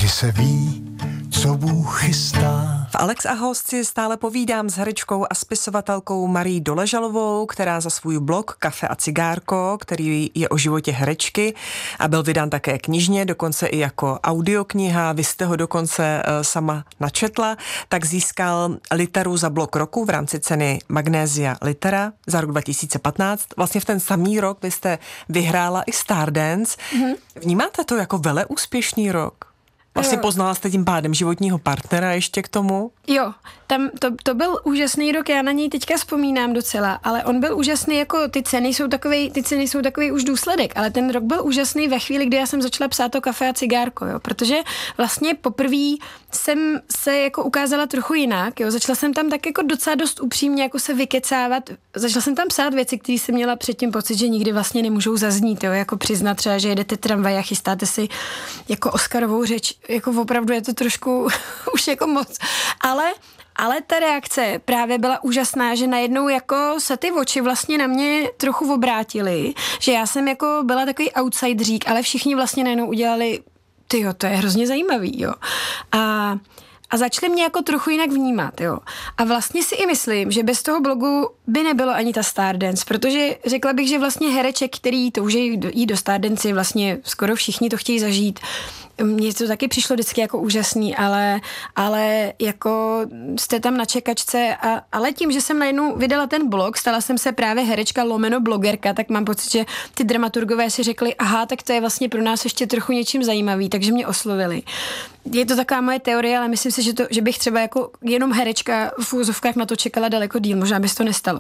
kdy se ví, co Bůh chystá. V Alex a host si stále povídám s herečkou a spisovatelkou Marií Doležalovou, která za svůj blog Kafe a cigárko, který je o životě herečky a byl vydán také knižně, dokonce i jako audiokniha, vy jste ho dokonce sama načetla, tak získal literu za blog roku v rámci ceny Magnézia Litera za rok 2015. Vlastně v ten samý rok vy jste vyhrála i Stardance. Vnímáte to jako veleúspěšný rok? Vlastně poznala jste tím pádem životního partnera ještě k tomu? Jo, tam to byl úžasný rok, já na něj teďka vzpomínám docela, ale on byl úžasný, jako ty ceny jsou takový už důsledek, ale ten rok byl úžasný ve chvíli, kdy já jsem začala psát to Kafe a cigárko, jo, protože vlastně poprvé jsem se jako ukázala trochu jinak, jo, začala jsem tam tak jako docela dost upřímně jako se vykecávat, začala jsem tam psát věci, které jsem měla předtím pocit, že nikdy vlastně nemůžou zaznít, jo, jako přiznat třeba, že jedete tramvaj a chystáte si jako Oscarovou řeč, jako opravdu je to trošku už jako moc, ale ta reakce právě byla úžasná, že najednou jako se ty oči vlastně na mě trochu obrátily, že já jsem jako byla takový outsideřík, ale všichni vlastně najednou udělali, tyjo, to je hrozně zajímavý, jo. A začali mě jako trochu jinak vnímat, jo. A vlastně si i myslím, že bez toho blogu by nebylo ani ta Stardance, protože řekla bych, že vlastně hereček, který touží jít do Stardance, vlastně skoro všichni to chtějí zažít. Mně to taky přišlo vždycky jako úžasný, ale jako jste tam na čekačce ale tím, že jsem najednou vydala ten blog, stala jsem se právě herečka lomeno blogerka, tak mám pocit, že ty dramaturgové si řekli, aha, tak to je vlastně pro nás ještě trochu něčím zajímavý, takže mě oslovili. Je to taková moje teorie, ale myslím si, že bych třeba jako jenom herečka v úzovkách na to čekala daleko díl, možná by se to nestalo.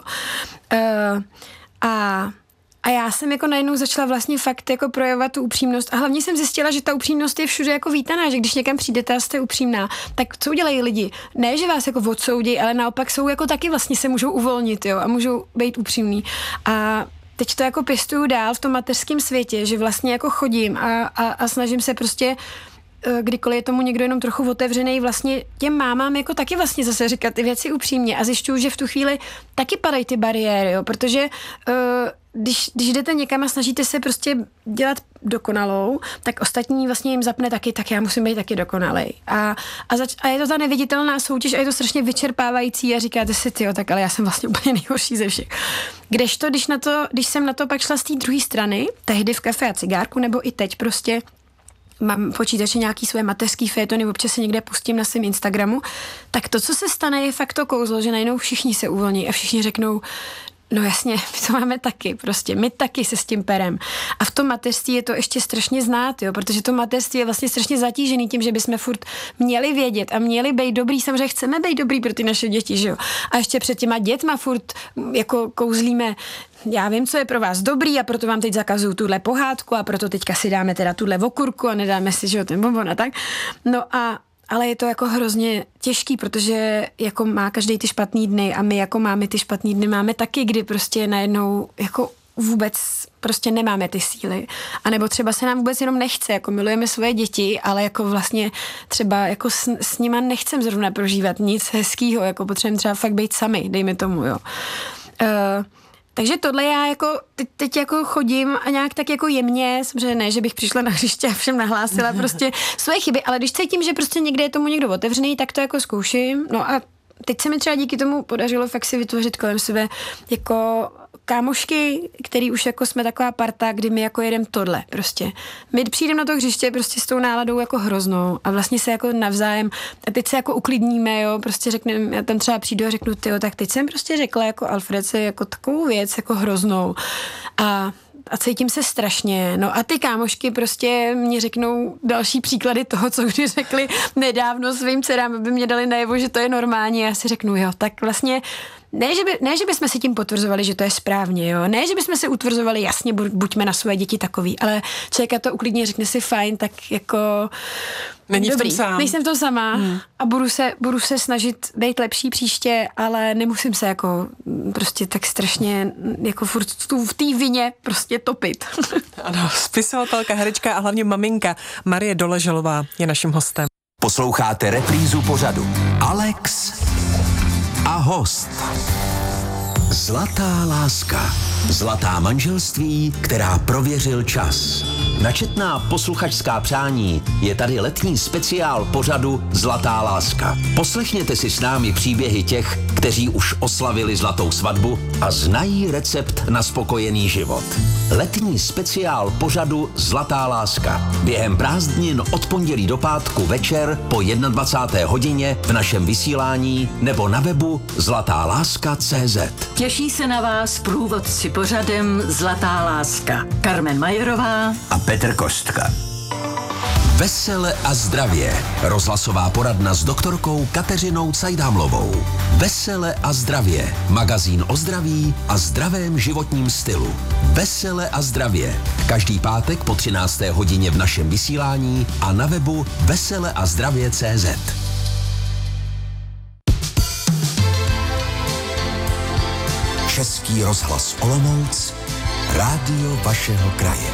A já jsem jako najednou začala vlastně fakt jako projevovat tu upřímnost a hlavně jsem zjistila, že ta upřímnost je všude jako vítaná, že když někam přijdete a jste upřímná, tak co udělají lidi? Ne, že vás jako odsoudí, ale naopak jsou jako taky vlastně se můžou uvolnit, jo, a můžou být upřímní. A teď to jako pěstuju dál v tom mateřském světě, že vlastně jako chodím a snažím se prostě kdykoliv je tomu někdo jenom trochu otevřený, vlastně těm mámám jako taky vlastně zase říkat ty věci upřímně a zjišťuju, že v tu chvíli taky padají ty bariéry, jo, protože když jdete někam a snažíte se prostě dělat dokonalou, tak ostatní vlastně jim zapne taky, tak já musím být taky dokonalej. A je to ta neviditelná soutěž a je to strašně vyčerpávající a říkáte si, tyjo, tak ale já jsem vlastně úplně nejhorší ze všech. Kdežto, když jsem na to pak šla z té druhé strany, tehdy v Kafe a cigárku, nebo i teď prostě mám počítače nějaký svoje mateřský fejetony, občas se někde pustím na svém Instagramu, tak to, co se stane, je fakt to kouzlo, že najednou všichni se uvolní a všichni řeknou, no jasně, my to máme taky, prostě, my taky se s tím perem. A v tom mateřství je to ještě strašně znát, jo, protože to mateřství je vlastně strašně zatížený tím, že bychom furt měli vědět a měli být dobrý, samozřejmě chceme být dobrý pro ty naše děti, že jo. A ještě před těma dětma furt jako kouzlíme, já vím, co je pro vás dobrý a proto vám teď zakazuju tuhle pohádku a proto teďka si dáme teda tuhle okurku a nedáme si, že jo, ten bonbon a tak. No ale je to jako hrozně těžký, protože jako má každý ty špatný dny a my jako máme ty špatný dny máme taky, kdy prostě najednou jako vůbec prostě nemáme ty síly. A nebo třeba se nám vůbec jenom nechce, jako milujeme svoje děti, ale jako vlastně třeba jako s nima nechcem zrovna prožívat nic hezkýho, jako potřebujeme třeba fakt být sami, dejme tomu, jo. Takže tohle já jako teď jako chodím a nějak tak jako jemně, samozřejmě ne, že bych přišla na hřiště a všem nahlásila prostě svoje chyby, ale když cítím, že prostě někde je tomu někdo otevřený, tak to jako zkouším. No a teď se mi třeba díky tomu podařilo fakt si vytvořit kolem sebe jako kámošky, který už jako jsme taková parta, kdy my jako jedem tohle prostě. My přijdeme na to hřiště prostě s tou náladou jako hroznou a vlastně se jako navzájem a teď se jako uklidníme, jo, prostě řekneme, já tam třeba přijdu a řeknu, tyjo, tak teď jsem prostě řekla jako Alfredce jako takovou věc jako hroznou a cítím se strašně. No a ty kámošky prostě mě řeknou další příklady toho, co kdy řekli nedávno svým dcerám, aby mě dali najevo, že to je normální. Já si řeknu, jo, tak vlastně ne, že bychom si tím potvrzovali, že to je správně, jo. Ne, že bychom si utvrzovali, jasně, buďme na své děti takový, ale člověka to uklidně řekne si fajn, tak jako není dobrý, v tom sám. Nejsem v tom sama a budu se snažit být lepší příště, ale nemusím se jako prostě tak strašně jako furt v té vině prostě topit. Ano, spisovatelka, herečka a hlavně maminka Marie Doležalová je naším hostem. Posloucháte reprízu pořadu Alex a host. Zlatá láska. Zlatá manželství, která prověřil čas. Na četná posluchačská přání je tady letní speciál pořadu Zlatá láska. Poslechněte si s námi příběhy těch, kteří už oslavili zlatou svatbu a znají recept na spokojený život. Letní speciál pořadu Zlatá láska. Během prázdnin od pondělí do pátku večer po 21. hodině v našem vysílání nebo na webu zlatáláska.cz. Těší se na vás průvodci pořadem Zlatá láska. Carmen Majerová A Petr Kostka. Vesele a zdravě. Rozhlasová poradna s doktorkou Kateřinou Cajdámlovou. Vesele a zdravě. Magazín o zdraví a zdravém životním stylu. Vesele a zdravě. Každý pátek po 13. hodině v našem vysílání a na webu veseleazdravě.cz. Český rozhlas Olomouc, rádio vašeho kraje.